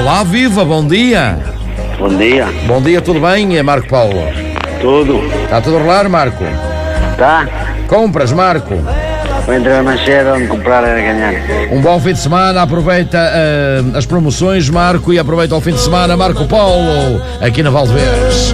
Olá, viva, bom dia. Bom dia. Bom dia, tudo bem, Marco Paulo? Tudo. Está tudo a rolar, Marco? Tá? Compras, Marco? Vou entrar mais cedo onde comprar era ganhar. Um bom fim de semana, aproveita as promoções, Marco, e aproveita o fim de semana, Marco Paulo, aqui na Valdevez.